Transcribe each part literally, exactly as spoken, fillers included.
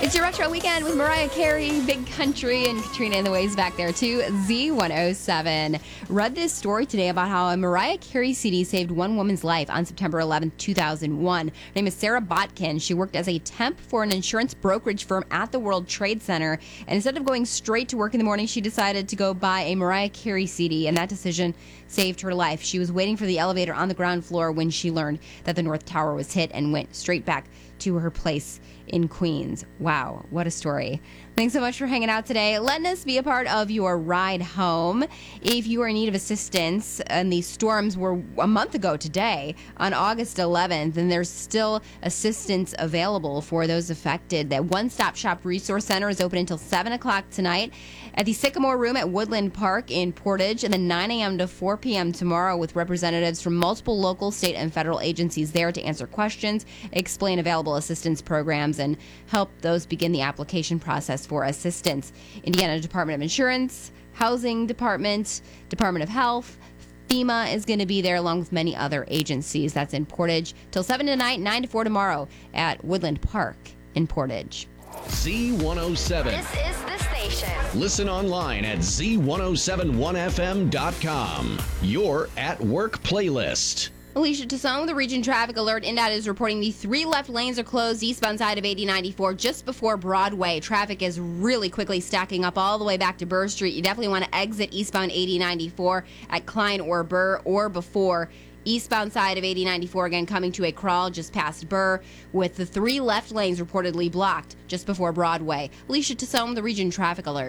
It's your retro weekend with Mariah Carey, Big Country, and Katrina and the Waves back there too. Z one oh seven. Read this story today about how a Mariah Carey C D saved one woman's life on September eleventh, two thousand one. Her name is Sarah Botkin. She worked as a temp for an insurance brokerage firm at the World Trade Center. And instead of going straight to work in the morning, she decided to go buy a Mariah Carey C D. And that decision saved her life. She was waiting for the elevator on the ground floor when she learned that the North Tower was hit and went straight back to her place in Queens. Wow, what a story. Thanks so much for hanging out today. Letting us be a part of your ride home. If you are in need of assistance, and these storms were a month ago today, on August eleventh, and there's still assistance available for those affected. That One Stop Shop Resource Center is open until seven o'clock tonight at the Sycamore Room at Woodland Park in Portage, and then nine a.m. to four p.m. tomorrow with representatives from multiple local, state, and federal agencies there to answer questions, explain available assistance programs, and help those begin the application process for assistance. Indiana Department of Insurance, Housing Department, Department of Health, FEMA is going to be there along with many other agencies. That's in Portage till seven tonight, nine to four tomorrow at Woodland Park in Portage. Z one oh seven. This is the station. Listen online at Z ten seventy-one F M dot com. Your at work playlist. Alicia Tassone with the Region Traffic Alert. N D O T is reporting the three left lanes are closed eastbound side of eighty ninety-four just before Broadway. Traffic is really quickly stacking up all the way back to Burr Street. You definitely want to exit eastbound eighty ninety-four at Klein or Burr or before. Eastbound side of eighty ninety-four, again, coming to a crawl just past Burr, with the three left lanes reportedly blocked just before Broadway. Alicia Tassone with the Region Traffic Alert.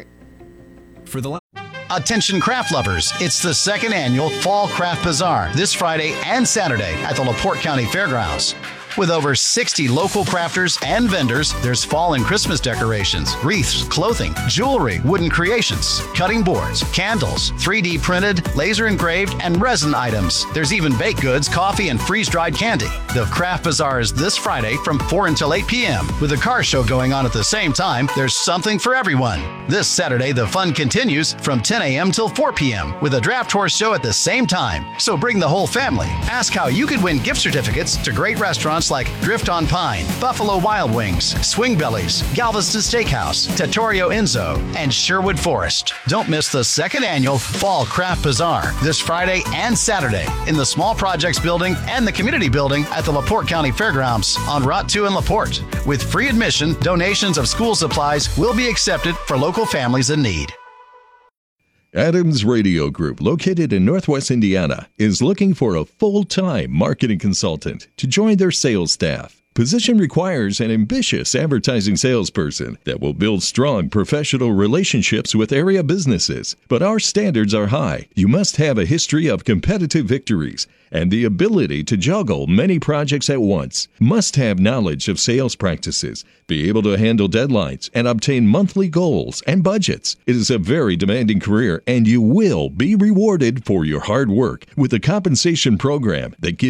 For the Attention craft lovers, it's the second annual Fall Craft Bazaar this Friday and Saturday at the LaPorte County Fairgrounds. With over sixty local crafters and vendors, there's fall and Christmas decorations, wreaths, clothing, jewelry, wooden creations, cutting boards, candles, three D printed, laser engraved, and resin items. There's even baked goods, coffee, and freeze-dried candy. The Craft Bazaar is this Friday from four until eight p.m. With a car show going on at the same time, there's something for everyone. This Saturday, the fun continues from ten a.m. till four p.m. with a draft horse show at the same time. So bring the whole family. Ask how you could win gift certificates to great restaurants like Drift on Pine, Buffalo Wild Wings, Swing Bellies, Galveston Steakhouse, Trattoria Enzo, and Sherwood Forest. Don't miss the second annual Fall Craft Bazaar this Friday and Saturday in the Small Projects Building and the Community Building at the LaPorte County Fairgrounds on Route two in LaPorte. With free admission, donations of school supplies will be accepted for local families in need. Adams Radio Group, located in Northwest Indiana, is looking for a full-time marketing consultant to join their sales staff. Position requires an ambitious advertising salesperson that will build strong professional relationships with area businesses. But our standards are high. You must have a history of competitive victories and the ability to juggle many projects at once. Must have knowledge of sales practices, be able to handle deadlines, and obtain monthly goals and budgets. It is a very demanding career, and you will be rewarded for your hard work with a compensation program that gives